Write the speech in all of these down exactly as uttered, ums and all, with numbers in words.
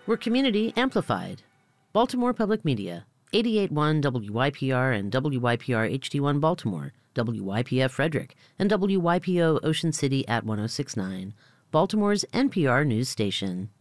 We're community amplified. Baltimore Public Media, eighty-eight point one W Y P R and W Y P R H D one Baltimore, W Y P F Frederick, and W Y P O Ocean City at one oh six point nine, Baltimore's N P R news station.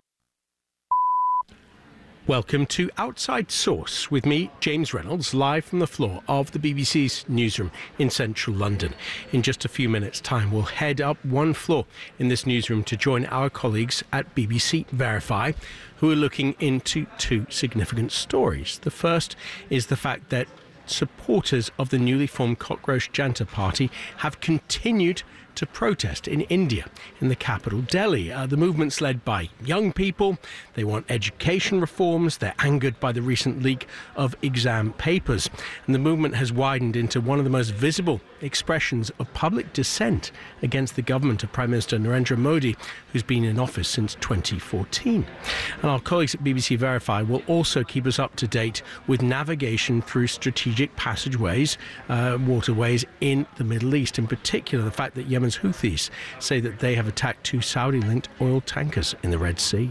Welcome to Outside Source with me, James Reynolds, live from the floor of the B B C's newsroom in central London. In just a few minutes' time, we'll head up one floor in this newsroom to join our colleagues at B B C Verify, who are looking into two significant stories. The first is the fact that supporters of the newly formed Cockroach Janta Party have continued to protest in India, in the capital, Delhi. Uh, the movement's led by young people. They want education reforms. They're angered by the recent leak of exam papers. And the movement has widened into one of the most visible expressions of public dissent against the government of Prime Minister Narendra Modi, who's been in office since twenty fourteen. And our colleagues at B B C Verify will also keep us up to date with navigation through strategic passageways, uh, waterways in the Middle East. In particular, the fact that Yemen's Houthis say that they have attacked two Saudi-linked oil tankers in the Red Sea.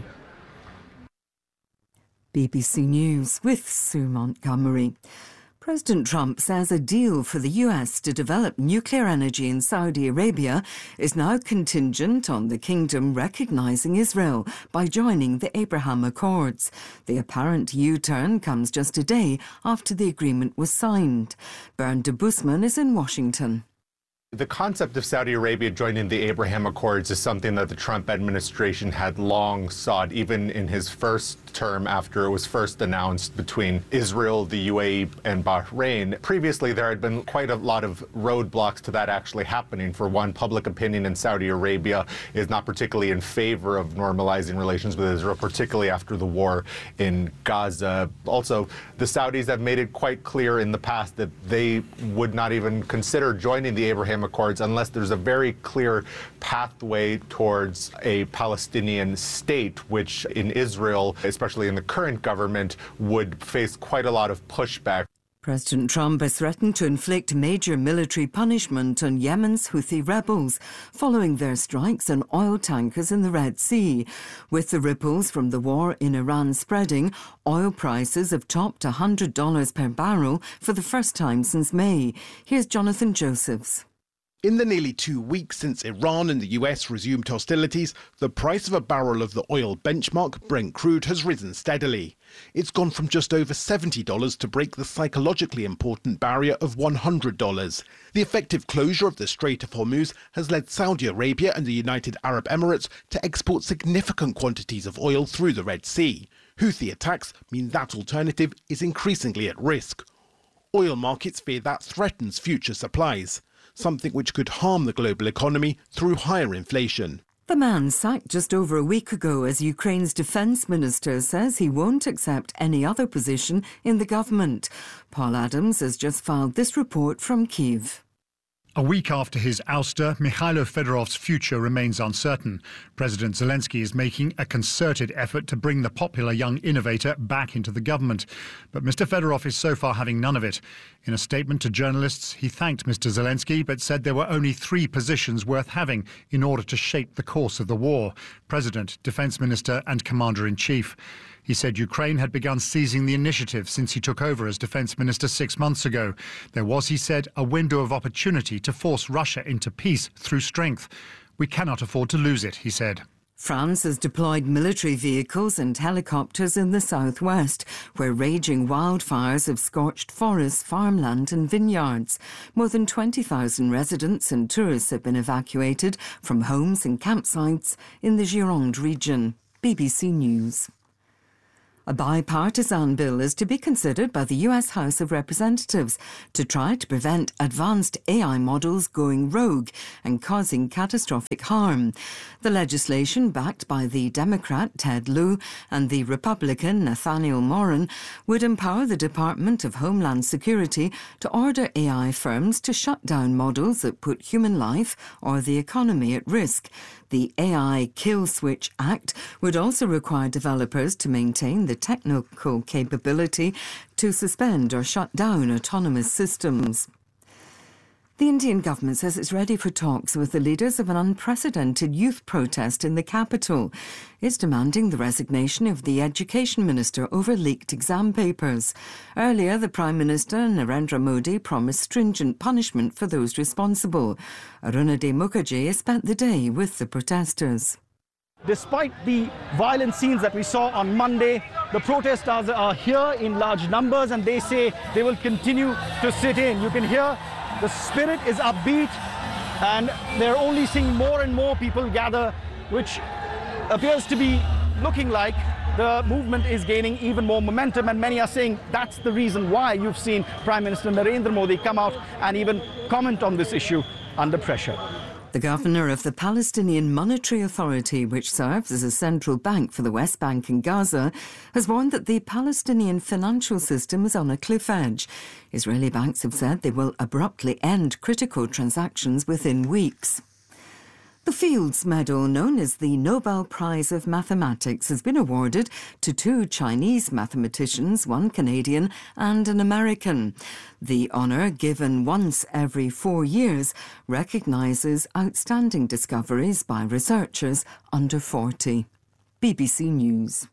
B B C News with Sue Montgomery. President Trump says a deal for the U S to develop nuclear energy in Saudi Arabia is now contingent on the kingdom recognising Israel by joining the Abraham Accords. The apparent U-turn comes just a day after the agreement was signed. Bernd de Busman is in Washington. The concept of Saudi Arabia joining the Abraham Accords is something that the Trump administration had long sought, even in his first term after it was first announced between Israel, the U A E, and Bahrain. Previously, there had been quite a lot of roadblocks to that actually happening. For one, public opinion in Saudi Arabia is not particularly in favor of normalizing relations with Israel, particularly after the war in Gaza. Also, the Saudis have made it quite clear in the past that they would not even consider joining the Abraham Accords unless there's a very clear pathway towards a Palestinian state, which in Israel, especially in the current government, would face quite a lot of pushback. President Trump has threatened to inflict major military punishment on Yemen's Houthi rebels following their strikes on oil tankers in the Red Sea. With the ripples from the war in Iran spreading, oil prices have topped one hundred dollars per barrel for the first time since May. Here's Jonathan Josephs. In the nearly two weeks since Iran and the U S resumed hostilities, the price of a barrel of the oil benchmark, Brent crude, has risen steadily. It's gone from just over seventy dollars to break the psychologically important barrier of one hundred dollars. The effective closure of the Strait of Hormuz has led Saudi Arabia and the United Arab Emirates to export significant quantities of oil through the Red Sea. Houthi attacks mean that alternative is increasingly at risk. Oil markets fear that threatens future supplies, something which could harm the global economy through higher inflation. The man sacked just over a week ago as Ukraine's defence minister says he won't accept any other position in the government. Paul Adams has just filed this report from Kyiv. A week after his ouster, Mikhailo Fedorov's future remains uncertain. President Zelensky is making a concerted effort to bring the popular young innovator back into the government. But Mister Fedorov is so far having none of it. In a statement to journalists, he thanked Mister Zelensky but said there were only three positions worth having in order to shape the course of the war: President, Defence Minister and Commander-in-Chief. He said Ukraine had begun seizing the initiative since he took over as defence minister six months ago. There was, he said, a window of opportunity to force Russia into peace through strength. We cannot afford to lose it, he said. France has deployed military vehicles and helicopters in the southwest, where raging wildfires have scorched forests, farmland and vineyards. More than twenty thousand residents and tourists have been evacuated from homes and campsites in the Gironde region. B B C News. A bipartisan bill is to be considered by the U S House of Representatives to try to prevent advanced A I models going rogue and causing catastrophic harm. The legislation, backed by the Democrat Ted Lieu and the Republican Nathaniel Moran, would empower the Department of Homeland Security to order A I firms to shut down models that put human life or the economy at risk. The A I Kill Switch Act would also require developers to maintain the technical capability to suspend or shut down autonomous systems. The Indian government says it's ready for talks with the leaders of an unprecedented youth protest in the capital. It's demanding the resignation of the education minister over leaked exam papers. Earlier, the Prime Minister, Narendra Modi, promised stringent punishment for those responsible. Arunadey Mukherjee spent the day with the protesters. Despite the violent scenes that we saw on Monday, the protesters are here in large numbers and they say they will continue to sit in. You can hear the spirit is upbeat and they're only seeing more and more people gather, which appears to be looking like the movement is gaining even more momentum, and many are saying that's the reason why you've seen Prime Minister Narendra Modi come out and even comment on this issue under pressure. The governor of the Palestinian Monetary Authority, which serves as a central bank for the West Bank and Gaza, has warned that the Palestinian financial system is on a cliff edge. Israeli banks have said they will abruptly end critical transactions within weeks. The Fields Medal, known as the Nobel Prize of Mathematics, has been awarded to two Chinese mathematicians, one Canadian and an American. The honour, given once every four years, recognises outstanding discoveries by researchers under forty. B B C News.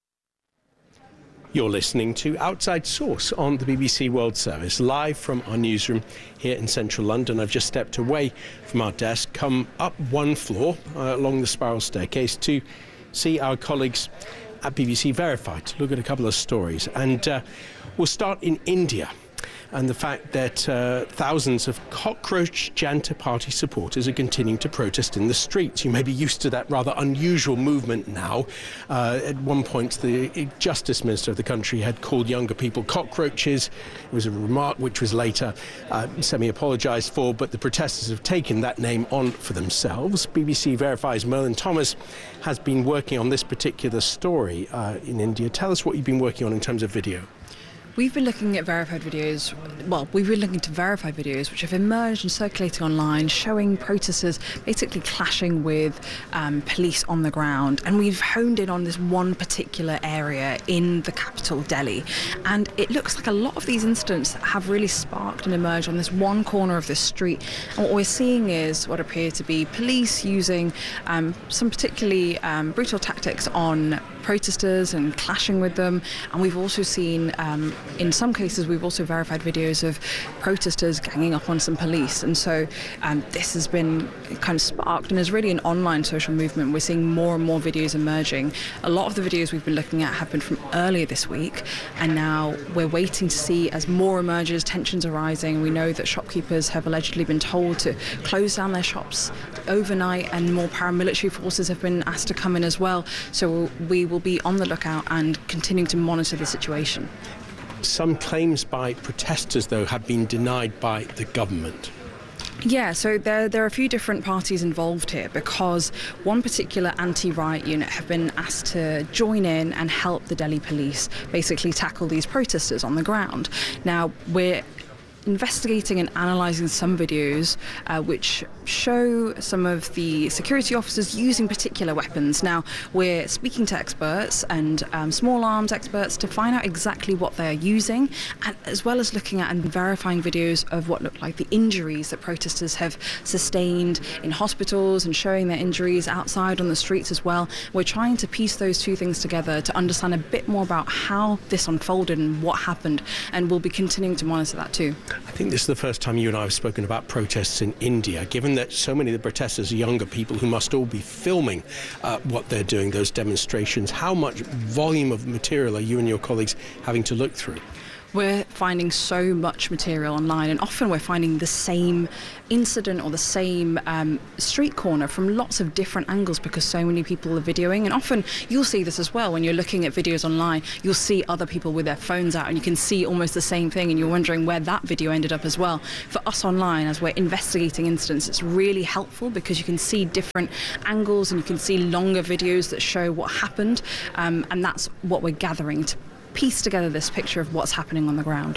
You're listening to Outside Source on the B B C World Service, live from our newsroom here in central London. I've just stepped away from our desk, come up one floor uh, along the spiral staircase to see our colleagues at B B C Verified, to look at a couple of stories. And uh, we'll start in India, and the fact that uh, thousands of cockroach Janta Party supporters are continuing to protest in the streets. You may be used to that rather unusual movement now. Uh, at one point, the Justice Minister of the country had called younger people cockroaches. It was a remark which was later uh, semi-apologised for, but the protesters have taken that name on for themselves. B B C Verify's Merlin Thomas has been working on this particular story uh, in India. Tell us what you've been working on in terms of video. We've been looking at verified videos, well, we've been looking to verify videos which have emerged and circulating online, showing protesters basically clashing with um, police on the ground. And we've honed in on this one particular area in the capital, Delhi. And it looks like a lot of these incidents have really sparked and emerged on this one corner of this street. And what we're seeing is what appear to be police using um, some particularly um, brutal tactics on protesters and clashing with them. And we've also seen, um, in some cases, we've also verified videos of protesters ganging up on some police. And so um, this has been kind of sparked and is really an online social movement. We're seeing more and more videos emerging. A lot of the videos we've been looking at have been from earlier this week. And now we're waiting to see as more emerges, tensions are rising. We know that shopkeepers have allegedly been told to close down their shops overnight, and more paramilitary forces have been asked to come in as well. So we will be on the lookout and continuing to monitor the situation. Some claims by protesters, though, have been denied by the government. Yeah, so there, there are a few different parties involved here, because one particular anti-riot unit have been asked to join in and help the Delhi police basically tackle these protesters on the ground. Now, we're investigating and analysing some videos uh, which show some of the security officers using particular weapons. Now, we're speaking to experts and um, small arms experts to find out exactly what they're using, and as well as looking at and verifying videos of what look like the injuries that protesters have sustained in hospitals, and showing their injuries outside on the streets as well. We're trying to piece those two things together to understand a bit more about how this unfolded and what happened, and we'll be continuing to monitor that too. I think this is the first time you and I have spoken about protests in India, given that so many of the protesters are younger people who must all be filming uh, what they're doing, those demonstrations. How much volume of material are you and your colleagues having to look through? We're finding so much material online, and often we're finding the same incident or the same um, street corner from lots of different angles, because so many people are videoing. And often you'll see this as well when you're looking at videos online. You'll see other people with their phones out, and you can see almost the same thing, and you're wondering where that video ended up as well. For us online, as we're investigating incidents, it's really helpful because you can see different angles and you can see longer videos that show what happened, um, and that's what we're gathering to piece together this picture of what's happening on the ground.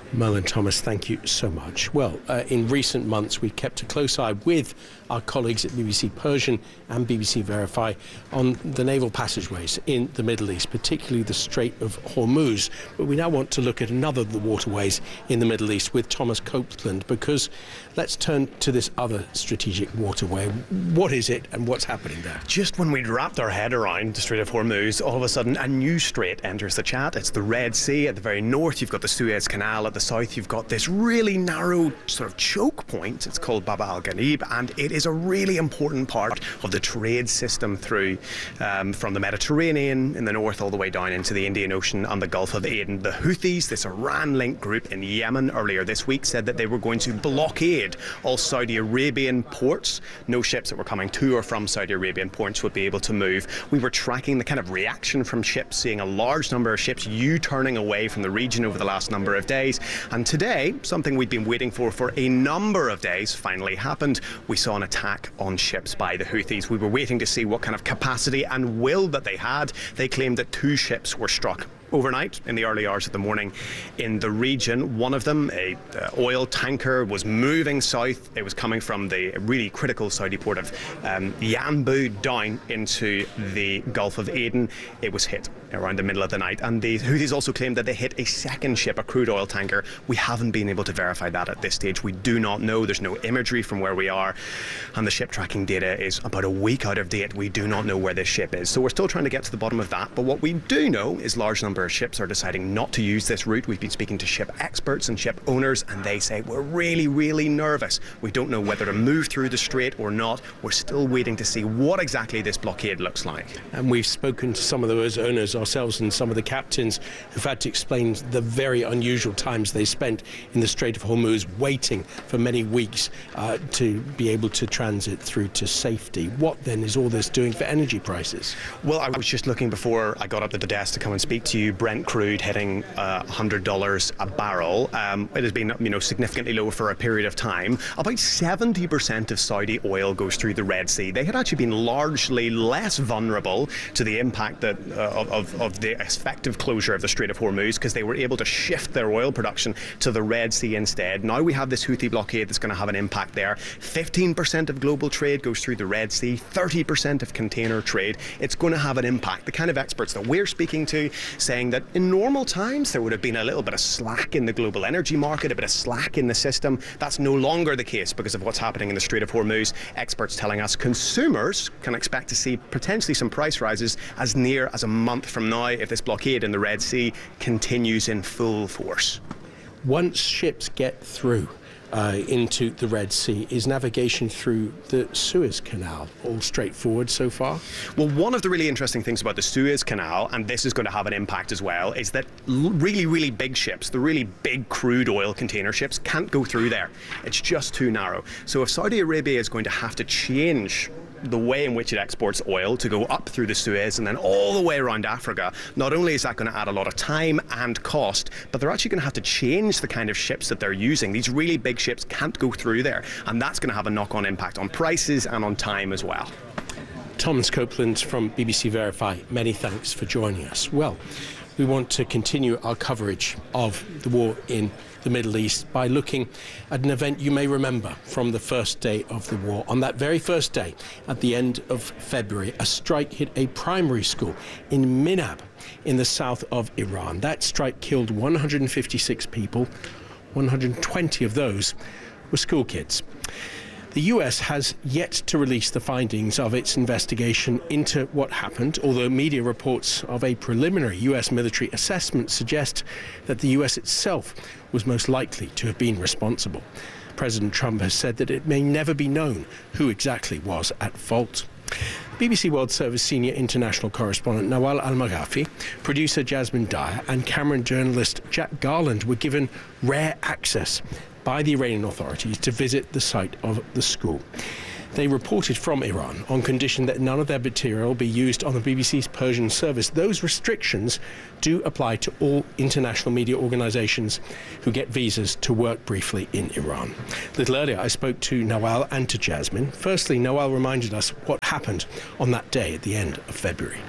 Merlin Thomas, thank you so much. Well, uh, in recent months, we've kept a close eye with our colleagues at B B C Persian and B B C Verify on the naval passageways in the Middle East, particularly the Strait of Hormuz. But we now want to look at another of the waterways in the Middle East with Thomas Copeland, because let's turn to this other strategic waterway. What is it and what's happening there? Just when we'd wrapped our head around the Strait of Hormuz, all of a sudden a new strait enters the chat. It's the Red Sea. At the very north, you've got the Suez Canal. At the south, you've got this really narrow sort of choke point. It's called Bab al-Ghanib, and it is a really important part of the trade system through um, from the Mediterranean in the north all the way down into the Indian Ocean and the Gulf of Aden. The Houthis, this Iran-linked group in Yemen, earlier this week said that they were going to blockade all Saudi Arabian ports. No ships that were coming to or from Saudi Arabian ports would be able to move. We were tracking the kind of reaction from ships, seeing a large number of ships U-turning away from the region over the last number of days. And today, something we'd been waiting for for a number of days finally happened. We saw an attack on ships by the Houthis. We were waiting to see what kind of capacity and will that they had. They claimed that two ships were struck overnight in the early hours of the morning in the region. One of them, a uh, oil tanker, was moving south. It was coming from the really critical Saudi port of um, Yanbu down into the Gulf of Aden. It was hit around the middle of the night, and the Houthis also claimed that they hit a second ship, a crude oil tanker. We haven't been able to verify that at this stage. We do not know. There's no imagery from where we are, and the ship tracking data is about a week out of date. We do not know where this ship is, so we're still trying to get to the bottom of that. But what we do know is large number of ships are deciding not to use this route. We've been speaking to ship experts and ship owners, and they say we're really, really nervous. We don't know whether to move through the strait or not. We're still waiting to see what exactly this blockade looks like. And we've spoken to some of those owners ourselves and some of the captains who've had to explain the very unusual times they spent in the Strait of Hormuz waiting for many weeks uh, to be able to transit through to safety. What then is all this doing for energy prices? Well, I was just looking before I got up to the desk to come and speak to you. Brent crude hitting uh, one hundred dollars a barrel. Um, it has been, you know, significantly low for a period of time. About seventy percent of Saudi oil goes through the Red Sea. They had actually been largely less vulnerable to the impact that uh, of, of the effective closure of the Strait of Hormuz, because they were able to shift their oil production to the Red Sea instead. Now we have this Houthi blockade that's going to have an impact there. fifteen percent of global trade goes through the Red Sea, thirty percent of container trade. It's going to have an impact. The kind of experts that we're speaking to saying that in normal times there would have been a little bit of slack in the global energy market, a bit of slack in the system. That's no longer the case because of what's happening in the Strait of Hormuz. Experts telling us consumers can expect to see potentially some price rises as near as a month from now if this blockade in the Red Sea continues in full force. Once ships get through Uh, into the Red Sea, is navigation through the Suez Canal all straightforward so far? Well, one of the really interesting things about the Suez Canal, and this is going to have an impact as well, is that l- really, really big ships, the really big crude oil container ships, can't go through there. It's just too narrow. So if Saudi Arabia is going to have to change the way in which it exports oil to go up through the Suez and then all the way around Africa, not only is that going to add a lot of time and cost, but they're actually going to have to change the kind of ships that they're using. These really big ships can't go through there, and that's going to have a knock-on impact on prices and on time as well. Thomas Copeland from B B C Verify, many thanks for joining us. Well, we want to continue our coverage of the war in the Middle East by looking at an event you may remember from the first day of the war. On that very first day, at the end of February, a strike hit a primary school in Minab in the south of Iran. That strike killed one hundred fifty-six people. one hundred twenty of those were school kids. The U S has yet to release the findings of its investigation into what happened, although media reports of a preliminary U S military assessment suggest that the U S itself was most likely to have been responsible. President Trump has said that it may never be known who exactly was at fault. B B C World Service senior international correspondent Nawal Al-Maghafi, producer Jasmine Dyer and Cameron journalist Jack Garland were given rare access by the Iranian authorities to visit the site of the school. They reported from Iran on condition that none of their material be used on the B B C's Persian service. Those restrictions do apply to all international media organisations who get visas to work briefly in Iran. A little earlier, I spoke to Nawal and to Jasmine. Firstly, Nawal reminded us what happened on that day at the end of February.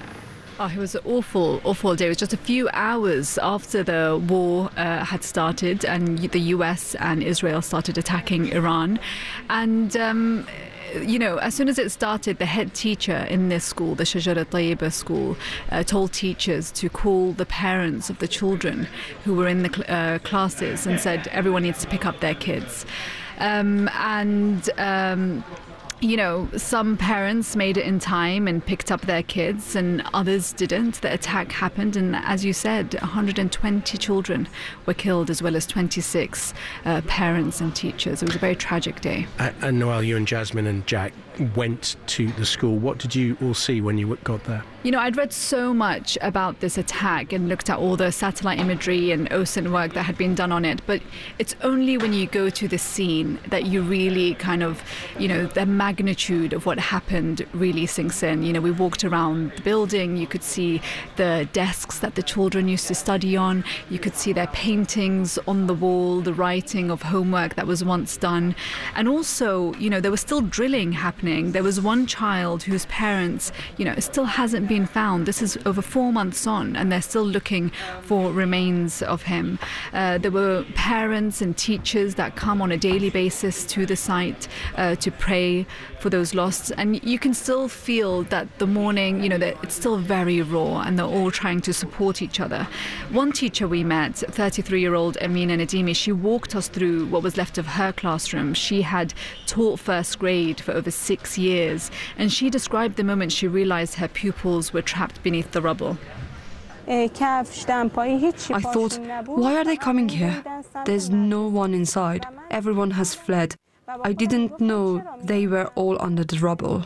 Oh, it was an awful, awful day. It was just a few hours after the war uh, had started and the U S and Israel started attacking Iran. And, um, you know, as soon as it started, the head teacher in this school, the Shajara Tayyiba school, uh, told teachers to call the parents of the children who were in the cl- uh, classes and said everyone needs to pick up their kids. Um, and... Um, You know, some parents made it in time and picked up their kids and others didn't. The attack happened and, as you said, one hundred twenty children were killed as well as twenty-six uh, parents and teachers. It was a very tragic day. Uh, and Noelle, you and Jasmine and Jack went to the school. What did you all see when you got there? You know, I'd read so much about this attack and looked at all the satellite imagery and O S I N work that had been done on it, but it's only when you go to the scene that you really kind of, you know, the magnitude of what happened really sinks in. You know, we walked around the building, you could see the desks that the children used to study on, you could see their paintings on the wall, the writing of homework that was once done, and also, you know, there was still drilling happening. There was one child whose parents, you know, still hasn't been found. This is over four months on and they're still looking for remains of him. Uh, there were parents and teachers that come on a daily basis to the site uh, to pray for those lost, and you can still feel that the mourning, you know, that it's still very raw and they're all trying to support each other. One teacher we met, thirty-three-year-old Amina Nadimi, she walked us through what was left of her classroom. She had taught first grade for over six years and she described the moment she realized her pupils were trapped beneath the rubble. I thought, why are they coming here? There's no one inside. Everyone has fled. I didn't know they were all under the rubble.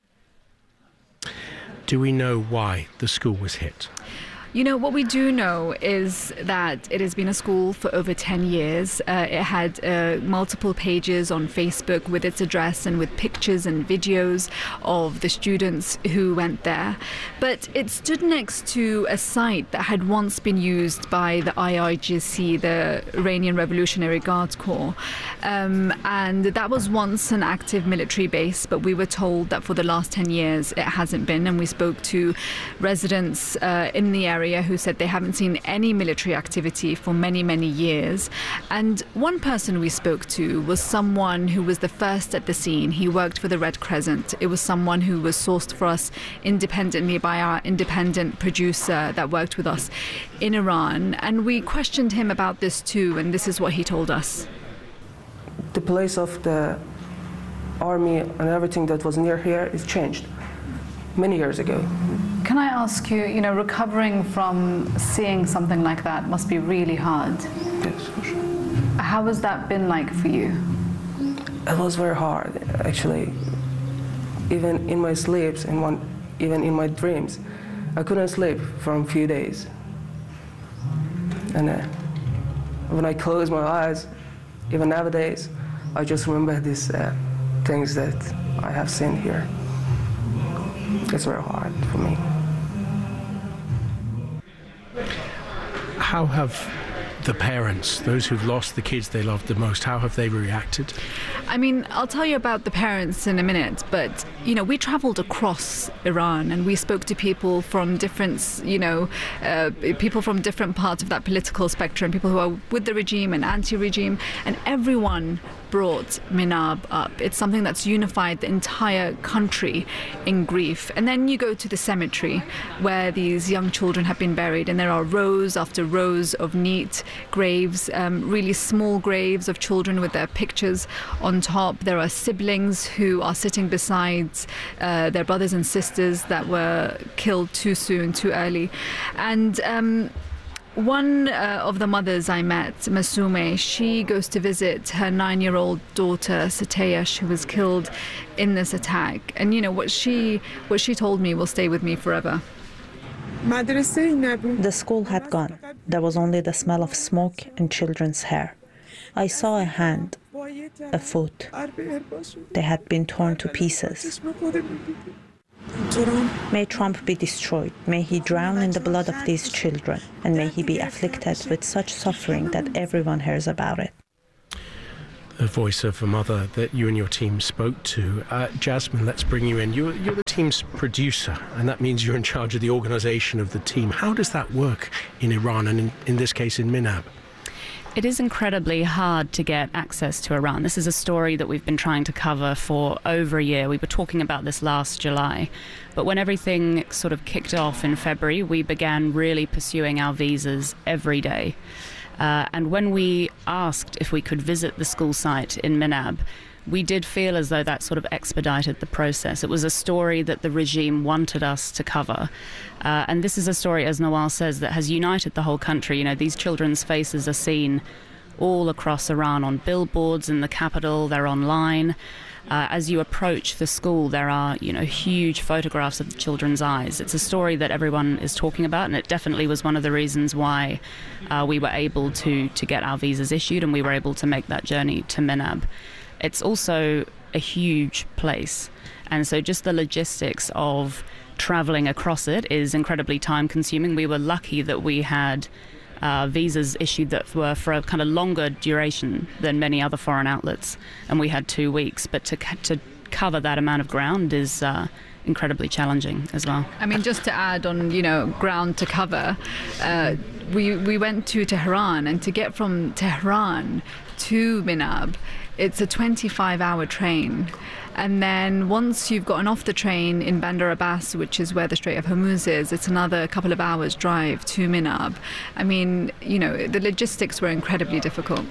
Do we know why the school was hit? You know, what we do know is that it has been a school for over ten years. Uh, it had uh, multiple pages on Facebook with its address and with pictures and videos of the students who went there. But it stood next to a site that had once been used by the I R G C, the Iranian Revolutionary Guards Corps. Um, and that was once an active military base, but we were told that for the last ten years it hasn't been. And we spoke to residents uh, in the area who said they haven't seen any military activity for many, many years. And one person we spoke to was someone who was the first at the scene. He worked for the Red Crescent. It was someone who was sourced for us independently by our independent producer that worked with us in Iran. And we questioned him about this too, and this is what he told us. The place of the army and everything that was near here is changed many years ago. Can I ask you, you know, recovering from seeing something like that must be really hard. Yes, for sure. How has that been like for you? It was very hard, actually. Even in my sleeps, and one, even in my dreams, I couldn't sleep for a few days. And uh, when I close my eyes, even nowadays, I just remember these uh, things that I have seen here. It's very hard for me. How have the parents, those who've lost the kids they loved the most, how have they reacted? I mean, I'll tell you about the parents in a minute, but, you know, we traveled across Iran and we spoke to people from different, you know, uh, people from different parts of that political spectrum, people who are with the regime and anti-regime, and everyone brought Minab up. It's something that's unified the entire country in grief. And then you go to the cemetery where these young children have been buried, and there are rows after rows of neat graves, um, really small graves of children with their pictures on top. There are siblings who are sitting beside uh, their brothers and sisters that were killed too soon, too early. And um, one uh, of the mothers I met, Masume, she goes to visit her nine-year-old daughter, Sateyash, who was killed in this attack. And, you know, what she, what she told me will stay with me forever. The school had gone. There was only the smell of smoke and children's hair. I saw a hand, a foot. They had been torn to pieces. May Trump be destroyed. May he drown in the blood of these children, and may he be afflicted with such suffering that everyone hears about it. The voice of a mother that you and your team spoke to. Uh, Jasmine, let's bring you in. You're, you're the team's producer, and that means you're in charge of the organisation of the team. How does that work in Iran, and in, in this case in Minab? It is incredibly hard to get access to Iran. This is a story that we've been trying to cover for over a year. We were talking about this last July. But when everything sort of kicked off in February, we began really pursuing our visas every day. Uh, and when we asked if we could visit the school site in Minab, we did feel as though that sort of expedited the process. It was a story that the regime wanted us to cover. Uh, and this is a story, as Nawal says, that has united the whole country. You know, these children's faces are seen all across Iran on billboards in the capital, they're online. Uh, as you approach the school, there are, you know, huge photographs of the children's eyes. It's a story that everyone is talking about, and it definitely was one of the reasons why uh, we were able to, to get our visas issued and we were able to make that journey to Minab. It's also a huge place, and so just the logistics of travelling across it is incredibly time-consuming. We were lucky that we had Uh, visas issued that were for a kind of longer duration than many other foreign outlets, and we had two weeks. But to to cover that amount of ground is uh, incredibly challenging as well. I mean, just to add on, you know, ground to cover, uh, we we went to Tehran, and to get from Tehran to Minab, it's a twenty-five hour train. And then once you've gotten off the train in Bandar Abbas, which is where the Strait of Hormuz is, it's another couple of hours drive to Minab. I mean, you know, the logistics were incredibly difficult.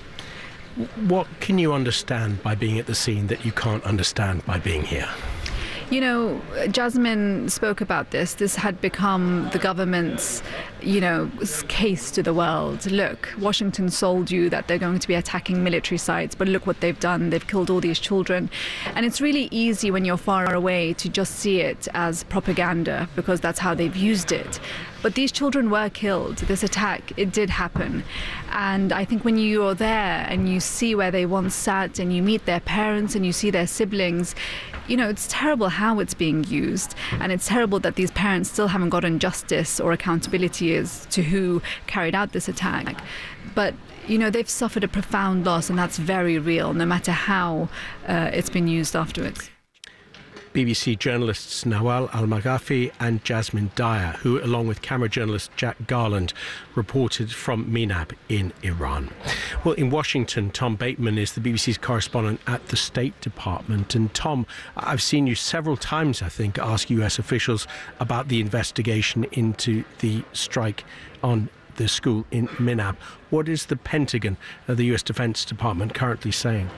What can you understand by being at the scene that you can't understand by being here? You know, Jasmine spoke about this. This had become the government's, you know, case to the world. Look, Washington sold you that they're going to be attacking military sites, but look what they've done. They've killed all these children. And it's really easy when you're far away to just see it as propaganda, because that's how they've used it. But these children were killed. This attack, it did happen. And I think when you're there and you see where they once sat and you meet their parents and you see their siblings, you know, it's terrible how it's being used. And it's terrible that these parents still haven't gotten justice or accountability as to who carried out this attack. But, you know, they've suffered a profound loss, and that's very real, no matter how uh, it's been used afterwards. B B C journalists Nawal Al-Maghafi and Jasmine Dyer, who, along with camera journalist Jack Garland, reported from Minab in Iran. Well, in Washington, Tom Bateman is the B B C's correspondent at the State Department. And Tom, I've seen you several times, I think, ask U S officials about the investigation into the strike on the school in Minab. What is the Pentagon, uh, the U S Defense Department, currently saying?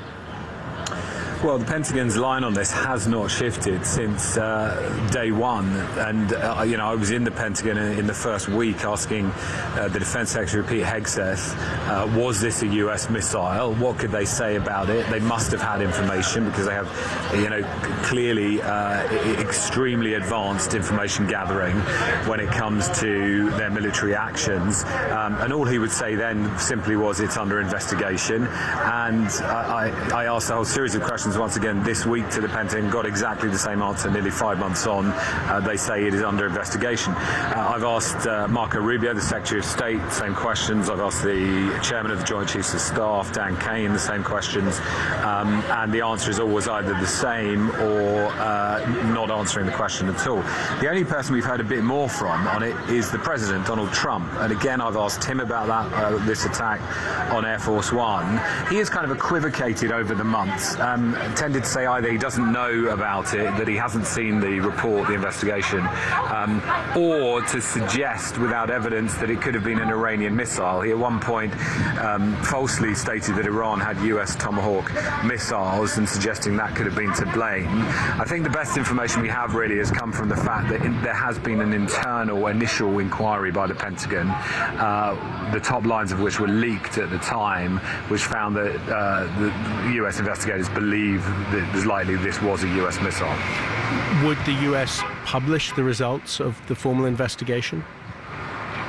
Well, the Pentagon's line on this has not shifted since uh, day one. And, uh, you know, I was in the Pentagon in, in the first week asking uh, the Defense Secretary, Pete Hegseth, uh, was this a U S missile? What could they say about it? They must have had information, because they have, you know, clearly uh, extremely advanced information gathering when it comes to their military actions. Um, and all he would say then simply was, it's under investigation. And I, I asked a whole series of questions once again this week to the Pentagon, got exactly the same answer nearly five months on. Uh, they say it is under investigation. Uh, I've asked uh, Marco Rubio, the Secretary of State, the same questions. I've asked the Chairman of the Joint Chiefs of Staff, Dan Kane, the same questions. Um, and the answer is always either the same or uh, not answering the question at all. The only person we've heard a bit more from on it is the President, Donald Trump. And again, I've asked him about that, uh, this attack on Air Force One. He has kind of equivocated over the months. Um, tended to say either he doesn't know about it, that he hasn't seen the report, the investigation, um, or to suggest without evidence that it could have been an Iranian missile. He at one point um, falsely stated that Iran had U S Tomahawk missiles, and suggesting that could have been to blame. I think the best information we have really has come from the fact that in, there has been an internal initial inquiry by the Pentagon, uh, the top lines of which were leaked at the time, which found that uh, the U S investigators believe that it was likely this was a U S missile. Would the U S publish the results of the formal investigation?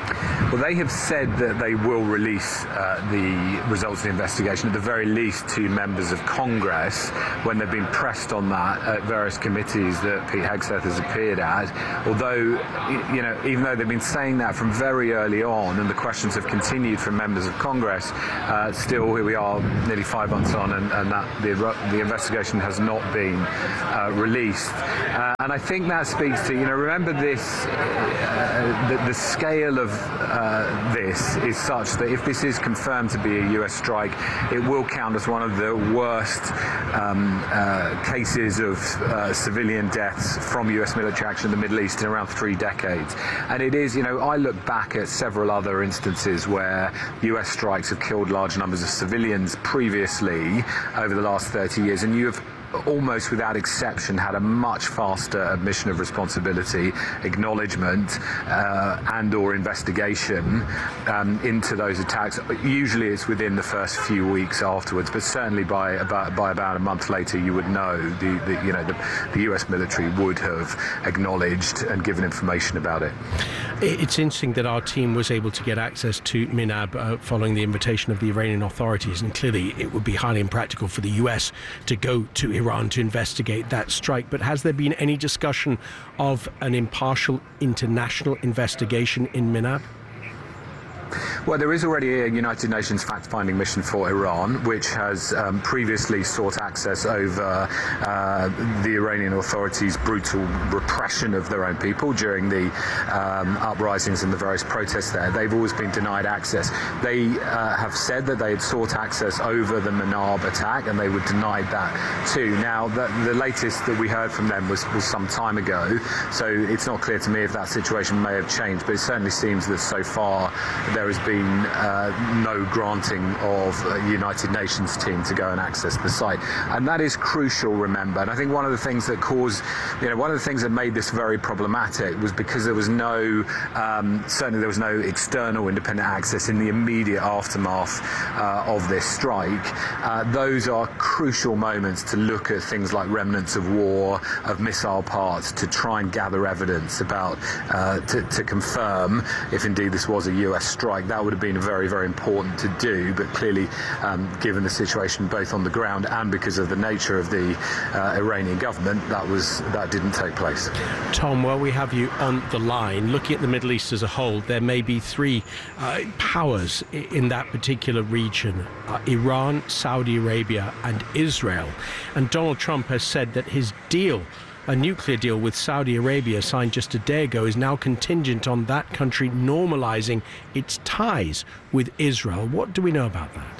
Well, they have said that they will release uh, the results of the investigation, at the very least to members of Congress, when they've been pressed on that at various committees that Pete Hegseth has appeared at. Although, you know, even though they've been saying that from very early on, and the questions have continued from members of Congress, uh, still here we are, nearly five months on, and, and that the, the investigation has not been uh, released. Uh, and I think that speaks to, you know, remember this, uh, the, the scale of uh, this is such that if this is confirmed to be a U S strike, it will count as one of the worst um, uh, cases of uh, civilian deaths from U S military action in the Middle East in around three decades. And it is, you know, I look back at several other instances where U S strikes have killed large numbers of civilians previously over the last thirty years, and you have almost without exception had a much faster admission of responsibility, acknowledgement uh, and or investigation um, into those attacks. Usually it's within the first few weeks afterwards, but certainly by about by about a month later you would know the, the you know the, the U S military would have acknowledged and given information about it. It's interesting that our team was able to get access to Minab uh, following the invitation of the Iranian authorities, and clearly it would be highly impractical for the U S to go to Iran to investigate that strike. But has there been any discussion of an impartial international investigation in Minab? Well, there is already a United Nations fact-finding mission for Iran, which has um, previously sought access over uh, the Iranian authorities' brutal repression of their own people during the um, uprisings and the various protests there. They've always been denied access. They uh, have said that they had sought access over the Manab attack, and they were denied that too. Now, the, the latest that we heard from them was, was some time ago, so it's not clear to me if that situation may have changed, but it certainly seems that so far there has been uh, no granting of a United Nations team to go and access the site. And that is crucial, remember. And I think one of the things that caused, you know, one of the things that made this very problematic was because there was no, um, certainly there was no external independent access in the immediate aftermath uh, of this strike. Uh, those are crucial moments to look at things like remnants of war, of missile parts, to try and gather evidence about, uh, to, to confirm if indeed this was a U S strike. That would have been very, very important to do, but clearly, um, given the situation both on the ground and because of the nature of the uh, Iranian government, that was that didn't take place. Tom, while we have you on the line, looking at the Middle East as a whole, there may be three uh, powers in that particular region: uh, Iran, Saudi Arabia, and Israel. And Donald Trump has said that his deal, a nuclear deal with Saudi Arabia signed just a day ago, is now contingent on that country normalizing its ties with Israel. What do we know about that?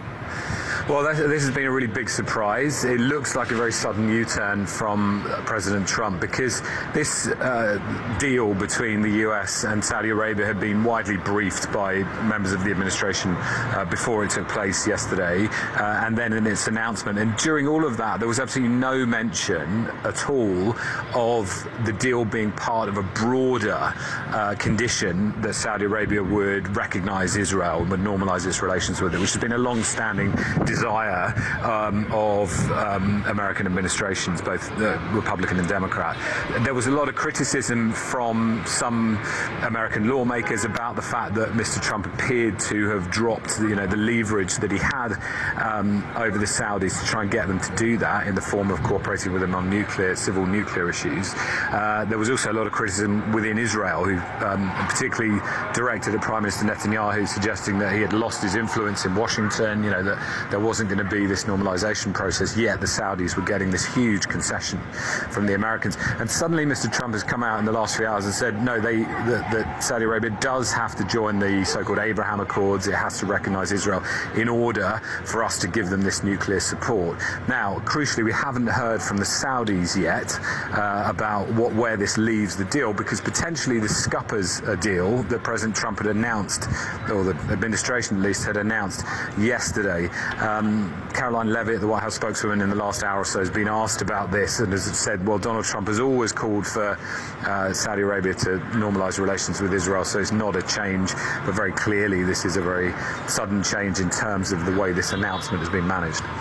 Well, that, this has been a really big surprise. It looks like a very sudden U-turn from President Trump, because this uh, deal between the U S and Saudi Arabia had been widely briefed by members of the administration uh, before it took place yesterday, uh, and then in its announcement. And during all of that, there was absolutely no mention at all of the deal being part of a broader uh, condition that Saudi Arabia would recognize Israel and would normalize its relations with it, which has been a long-standing desire um, of um, American administrations, both uh, Republican and Democrat. There was a lot of criticism from some American lawmakers about the fact that Mister Trump appeared to have dropped, you know, the leverage that he had um, over the Saudis to try and get them to do that in the form of cooperating with them on nuclear, civil nuclear issues. Uh, there was also a lot of criticism within Israel, who um, particularly directed at Prime Minister Netanyahu, suggesting that he had lost his influence in Washington, you know, that there wasn't going to be this normalization process, yet the Saudis were getting this huge concession from the Americans. And suddenly Mister Trump has come out in the last few hours and said, no, they, that, that Saudi Arabia does have to join the so-called Abraham Accords. It has to recognize Israel in order for us to give them this nuclear support. Now, crucially, we haven't heard from the Saudis yet uh, about what where this leaves the deal, because potentially the scuppers uh, deal that President Trump had announced, or the administration at least had announced yesterday. Um, Caroline Levitt, the White House spokeswoman, in the last hour or so has been asked about this and has said, well, Donald Trump has always called for uh, Saudi Arabia to normalize relations with Israel, so it's not a change, but very clearly this is a very sudden change in terms of the way this announcement has been managed.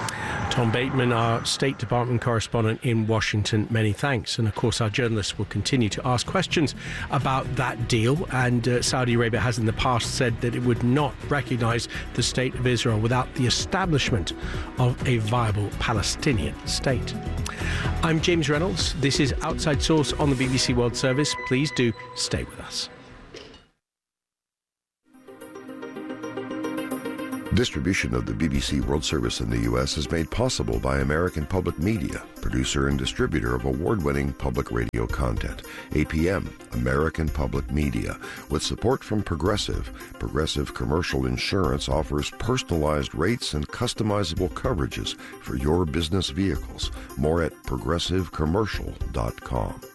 Tom Bateman, our State Department correspondent in Washington, many thanks. And of course, our journalists will continue to ask questions about that deal. And uh, Saudi Arabia has in the past said that it would not recognise the State of Israel without the establishment of a viable Palestinian state. I'm James Reynolds. This is Outside Source on the B B C World Service. Please do stay with us. Distribution of the B B C World Service in the U S is made possible by American Public Media, producer and distributor of award-winning public radio content. A P M, American Public Media, with support from Progressive. Progressive Commercial Insurance offers personalized rates and customizable coverages for your business vehicles. More at progressive commercial dot com.